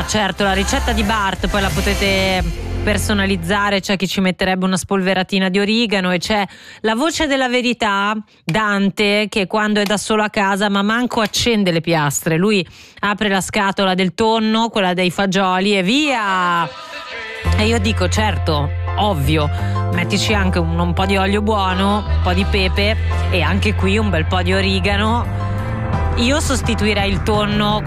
certo, la ricetta di Bart poi la potete personalizzare, c'è chi ci metterebbe una spolveratina di origano, e c'è la voce della verità, Dante, che quando è da solo a casa ma manco accende le piastre, lui apre la scatola del tonno, quella dei fagioli, e via. E io dico, certo, ovvio, mettici anche un po' di olio buono, un po' di pepe e anche qui un bel po' di origano. Io sostituirei il tonno